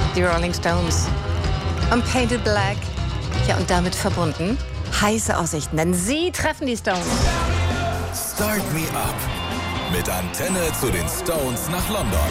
Die Rolling Stones. Und Painted Black. Ja, und damit verbunden heiße Aussichten, denn sie treffen die Stones. Start Me Up. Mit Antenne zu den Stones nach London.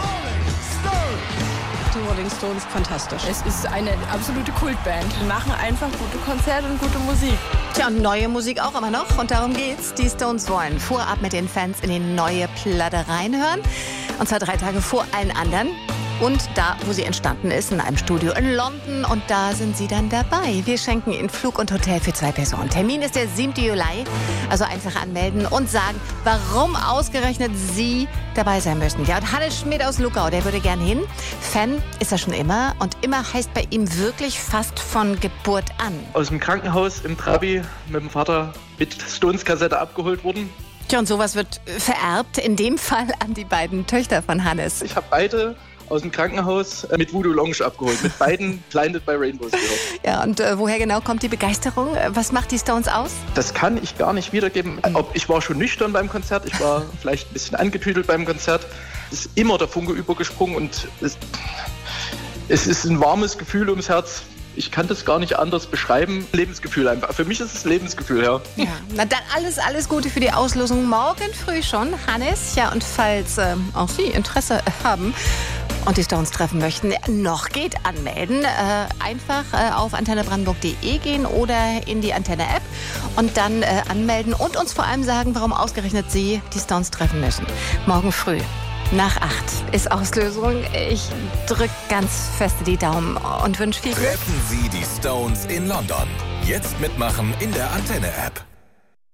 Die Rolling Stones, fantastisch. Es ist eine absolute Kultband. Die machen einfach gute Konzerte und gute Musik. Tja, und neue Musik auch immer noch. Und darum geht's. Die Stones wollen vorab mit den Fans in die neue Platte reinhören. Und zwar 3 Tage vor allen anderen. Und da, wo sie entstanden ist, in einem Studio in London. Und da sind sie dann dabei. Wir schenken Ihnen Flug und Hotel für 2 Personen. Termin ist der 7. Juli. Also einfach anmelden und sagen, warum ausgerechnet Sie dabei sein müssen. Ja, und Hannes Schmidt aus Luckau, der würde gern hin. Fan ist er schon immer. Und immer heißt bei ihm wirklich fast von Geburt an. Aus dem Krankenhaus im Trabi mit dem Vater mit Stones-Kassette abgeholt worden. Tja, und sowas wird vererbt. In dem Fall an die beiden Töchter von Hannes. Ich habe beide aus dem Krankenhaus mit Voodoo Lounge abgeholt. Mit beiden Blinded by Rainbows gehört. Ja, und woher genau kommt die Begeisterung? Was macht die Stones aus? Das kann ich gar nicht wiedergeben. Ich war schon nüchtern beim Konzert, ich war vielleicht ein bisschen angetüdelt beim Konzert. Es ist immer der Funke übergesprungen und es ist ein warmes Gefühl ums Herz. Ich kann das gar nicht anders beschreiben. Lebensgefühl einfach. Für mich ist es Lebensgefühl, ja. Ja, na dann alles Gute für die Auslosung morgen früh schon, Hannes. Ja, und falls auch Sie Interesse haben und die Stones treffen möchten, noch geht anmelden. Einfach auf antennebrandenburg.de gehen oder in die Antenne-App und dann anmelden und uns vor allem sagen, warum ausgerechnet Sie die Stones treffen müssen. Morgen früh. Nach 8 ist Auslösung. Ich drücke ganz fest die Daumen und wünsche viel Glück. Treffen Sie die Stones in London. Jetzt mitmachen in der Antenne-App.